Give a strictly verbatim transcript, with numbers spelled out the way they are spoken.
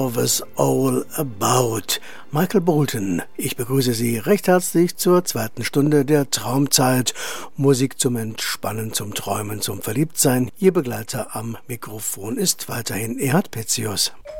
was all about. Michael Bolton, ich begrüße Sie recht herzlich zur zweiten Stunde der Traumzeit. Musik zum Entspannen, zum Träumen, zum Verliebtsein. Ihr Begleiter am Mikrofon ist weiterhin Erhard Petzius.